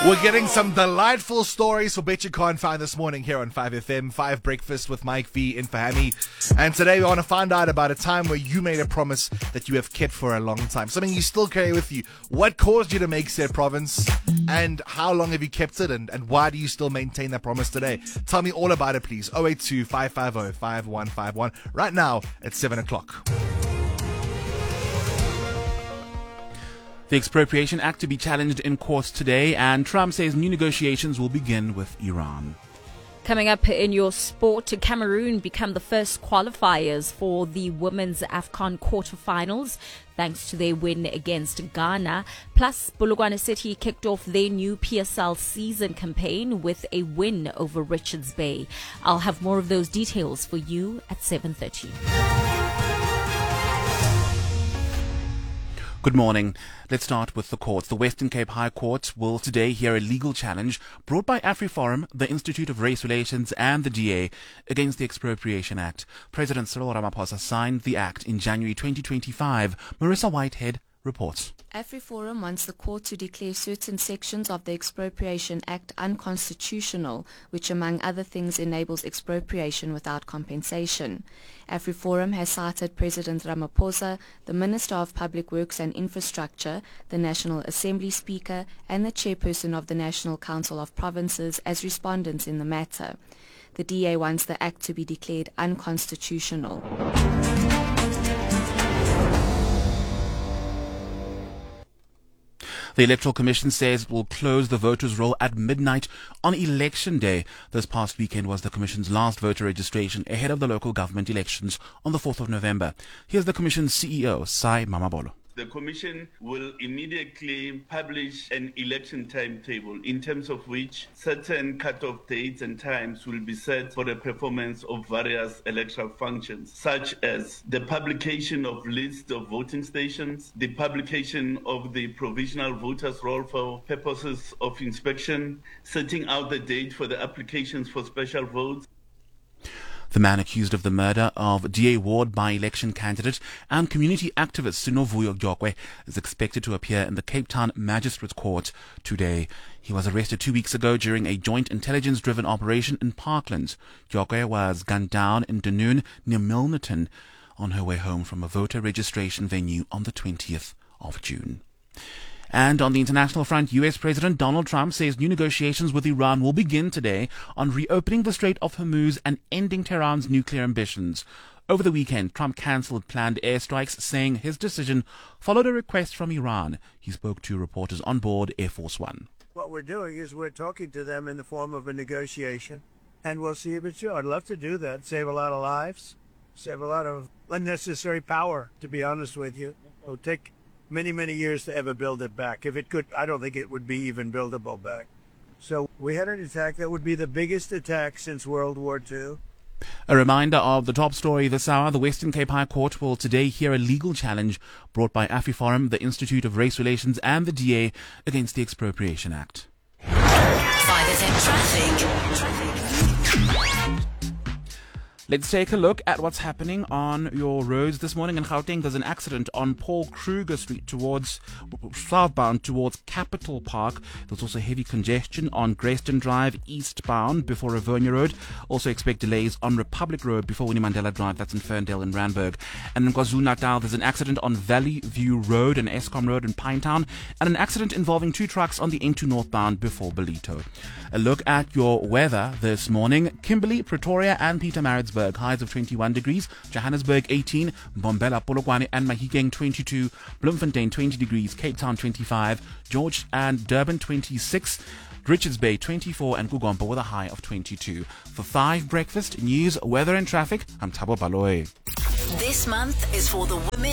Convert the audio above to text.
We're getting some delightful stories for Bet You Can't Find this morning here on 5FM, 5 Breakfast with Mike V in Fahami. And today we want to find out about a time where you made a promise that you have kept for a long time. Something you still carry with you. What caused you to make said promise? And how long have you kept it? And why do you still maintain that promise today? Tell me all about it, please. 082 550 5151. Right now at 7 o'clock. The Expropriation Act to be challenged in court today, and Trump says new negotiations will begin with Iran. Coming up in your sport, Cameroon become the first qualifiers for the women's AFCON quarterfinals thanks to their win against Ghana. Plus, Bulugwane City kicked off their new PSL season campaign with a win over Richards Bay. I'll have more of those details for you at 7:30. Good morning. Let's start with the courts. The Western Cape High Court will today hear a legal challenge brought by AfriForum, the Institute of Race Relations and the DA against the Expropriation Act. President Cyril Ramaphosa signed the act in January 2025. Marissa Whitehead reports. AfriForum wants the court to declare certain sections of the Expropriation Act unconstitutional, which among other things enables expropriation without compensation. AfriForum has cited President Ramaphosa, the Minister of Public Works and Infrastructure, the National Assembly Speaker, and the Chairperson of the National Council of Provinces as respondents in the matter. The DA wants the act to be declared unconstitutional. The Electoral Commission says it will close the voters' roll at midnight on Election Day. This past weekend was the Commission's last voter registration ahead of the local government elections on the 4th of November. Here's the Commission's CEO, Sai Mamabolo. The Commission will immediately publish an election timetable in terms of which certain cut-off dates and times will be set for the performance of various electoral functions, such as the publication of lists of voting stations, the publication of the provisional voters' roll for purposes of inspection, setting out the date for the applications for special votes. The man accused of the murder of DA Ward by-election candidate and community activist Sinovuyo Gyokwe is expected to appear in the Cape Town Magistrates Court today. He was arrested 2 weeks ago during a joint intelligence-driven operation in Parklands. Gyokwe was gunned down in Dunoon near Milnerton on her way home from a voter registration venue on the 20th of June. And on the international front, US President Donald Trump says new negotiations with Iran will begin today on reopening the Strait of Hormuz and ending Tehran's nuclear ambitions. Over the weekend, Trump cancelled planned airstrikes, saying his decision followed a request from Iran. He spoke to reporters on board Air Force One. What we're doing is we're talking to them in the form of a negotiation, and we'll see if it's true. I'd love to do that, save a lot of lives, save a lot of unnecessary power, to be honest with you. It'll take many years to ever build it back. If it could, I don't think it would be even buildable back. So we had an attack that would be the biggest attack since World War II. A reminder of the top story this hour. The Western Cape High Court will today hear a legal challenge brought by AfriForum, the Institute of Race Relations and the DA against the Expropriation Act. 5FM Traffic. Let's take a look at what's happening on your roads this morning in Gauteng. There's an accident on Paul Kruger Street southbound towards Capital Park. There's also heavy congestion on Grayston Drive eastbound before Rivonia Road. Also expect delays on Republic Road before Winnie Mandela Drive. That's in Ferndale and Randburg. And in KwaZulu-Natal, there's an accident on Valley View Road and Eskom Road in Pinetown, and an accident involving two trucks on the N2 northbound before Belito. A look at your weather this morning. Kimberley, Pretoria and Pietermaritzburg, highs of 21 degrees. Johannesburg 18, Mbombela, Polokwane and Mahikeng 22, Bloemfontein 20 degrees, Cape Town 25, George and Durban 26, Richards Bay 24 and Kugomba with a high of 22. For 5 Breakfast, news, weather and traffic, I'm Thabo Baloyi. This month is for the women